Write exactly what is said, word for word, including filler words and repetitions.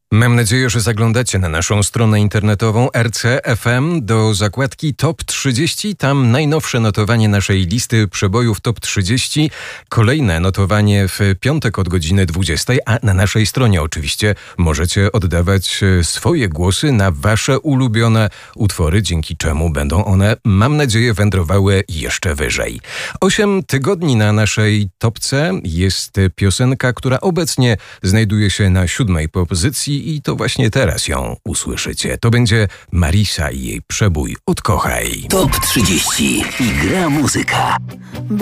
Mam nadzieję, że zaglądacie na naszą stronę internetową R C kropka F M do zakładki Top trzydzieści. Tam najnowsze notowanie naszej listy przebojów Top trzydzieści. Kolejne notowanie w piątek od godziny dwudziestej, a na naszej stronie oczywiście możecie oddawać swoje głosy na wasze ulubione utwory, dzięki czemu będą one, mam nadzieję, wędrowały jeszcze wyżej. Osiem tygodni na naszej topce jest piosenka, która obecnie znajduje się na siódmej pozycji i to właśnie teraz ją usłyszycie. To będzie Marisa i jej przebój Odkochaj. Top trzydzieści i gra muzyka.